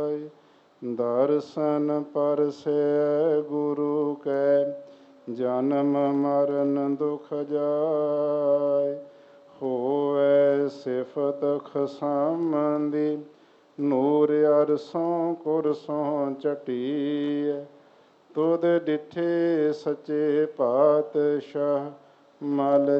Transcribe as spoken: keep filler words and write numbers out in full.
ਦਰਸ਼ਨ ਪਰਸੈ ਗੁਰੂ ਕੈ, ਜਨਮ ਮਰਨ ਦੁਖ ਜਾਇ। ਹੋਵੈ ਸਿਫਤ ਖਸਮੰਦੀ, ਨੂਰ ਅਰਸੋਂ ਕੁਰਸੋਂ ਚਟੀਐ। ਤੁਧ ਡਿਠੇ ਸੱਚੇ ਪਾਤਸ਼ਾਹ, ਮਲ